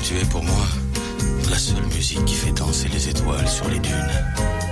Tu es pour moi la seule musique qui fait danser les étoiles sur les dunes.